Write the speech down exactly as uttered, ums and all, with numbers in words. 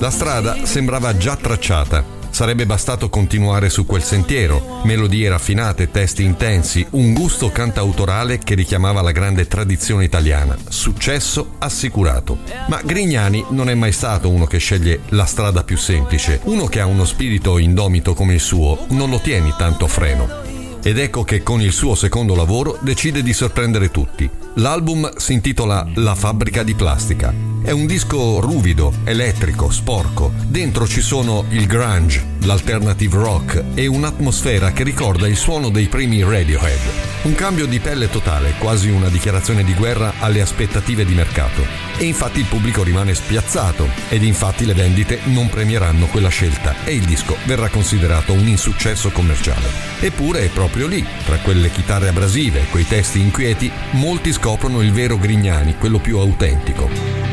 La strada sembrava già tracciata. Sarebbe bastato continuare su quel sentiero, melodie raffinate, testi intensi, un gusto cantautorale che richiamava la grande tradizione italiana, successo assicurato. Ma Grignani non è mai stato uno che sceglie la strada più semplice. Uno che ha uno spirito indomito come il suo non lo tieni tanto a freno. Ed ecco che con il suo secondo lavoro decide di sorprendere tutti. L'album si intitola La fabbrica di plastica. È un disco ruvido, elettrico, sporco. Dentro ci sono il grunge, l'alternative rock e un'atmosfera che ricorda il suono dei primi Radiohead. Un cambio di pelle totale, quasi una dichiarazione di guerra alle aspettative di mercato. E infatti il pubblico rimane spiazzato ed infatti le vendite non premieranno quella scelta e il disco verrà considerato un insuccesso commerciale. Eppure è proprio lì, tra quelle chitarre abrasive e quei testi inquieti, molti scoprono il vero Grignani, quello più autentico.